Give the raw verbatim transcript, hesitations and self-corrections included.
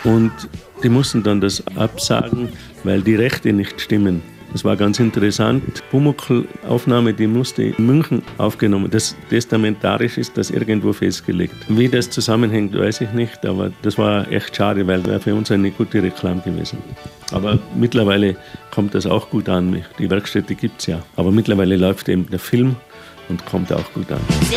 und die mussten dann das absagen, weil die Rechte nicht stimmen. Das war ganz interessant. Pumuckl-Aufnahme, die musste in München aufgenommen. Das testamentarisch ist das irgendwo festgelegt. Wie das zusammenhängt, weiß ich nicht, aber das war echt schade, weil das wäre für uns eine gute Reklame gewesen. Aber mittlerweile kommt das auch gut an. Die Werkstätte gibt es ja. Aber mittlerweile läuft eben der Film und kommt auch gut an.